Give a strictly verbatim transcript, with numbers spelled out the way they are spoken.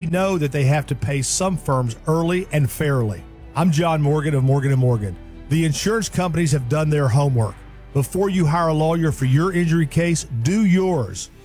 know that they have to pay some firms early and fairly. I'm John Morgan of Morgan and Morgan. The insurance companies have done their homework. Before you hire a lawyer for your injury case, do yours.